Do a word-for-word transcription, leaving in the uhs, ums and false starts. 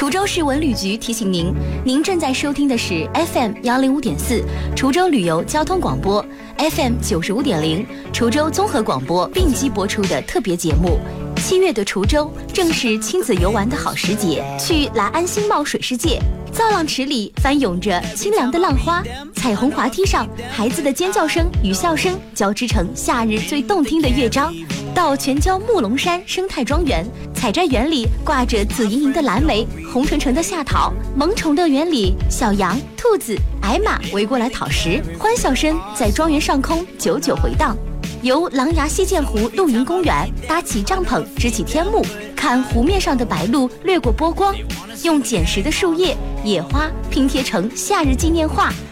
滁州市文旅局提醒您，您正在收听的是 F M 幺零五点四滁州旅游交通广播 ，F M 九十五点零滁州综合广播并机播出的特别节目。七月的滁州正是亲子游玩的好时节，去来安新茂水世界。造浪池里翻涌着清凉的浪花，彩虹滑梯上孩子的尖叫声与笑声交织成夏日最动听的乐章。到全椒木龙山生态庄园，采摘园里挂着紫莹莹的蓝莓，红橙橙的夏桃。萌宠乐园里，小羊、兔子、矮马围过来讨食，欢笑声在庄园上空久久回荡。游狼牙溪涧湖露营公园，搭起帐篷，支起天幕，看湖面上的白鹭掠过波光，用捡拾的树叶、野花拼贴成夏日纪念画，